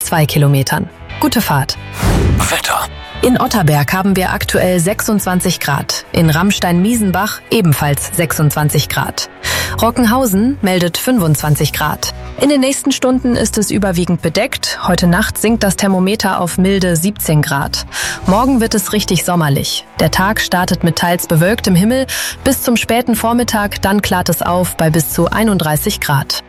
2 Kilometern. Gute Fahrt. Wetter. In Otterberg haben wir aktuell 26 Grad, in Ramstein-Miesenbach ebenfalls 26 Grad. Rockenhausen meldet 25 Grad. In den nächsten Stunden ist es überwiegend bedeckt. Heute Nacht sinkt das Thermometer auf milde 17 Grad. Morgen wird es richtig sommerlich. Der Tag startet mit teils bewölktem Himmel bis zum späten Vormittag, dann klart es auf bei bis zu 31 Grad.